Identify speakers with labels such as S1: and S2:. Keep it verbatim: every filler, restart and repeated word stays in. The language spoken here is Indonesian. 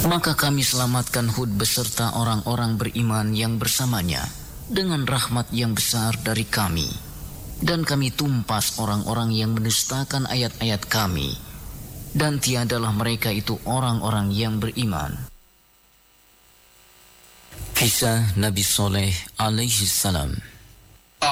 S1: Maka kami selamatkan Hud beserta orang-orang beriman yang bersamanya dengan rahmat yang besar dari kami, dan kami tumpas orang-orang yang mendustakan ayat-ayat kami, dan tiadalah mereka itu orang-orang yang beriman. Kisah Nabi Saleh alaihi salam.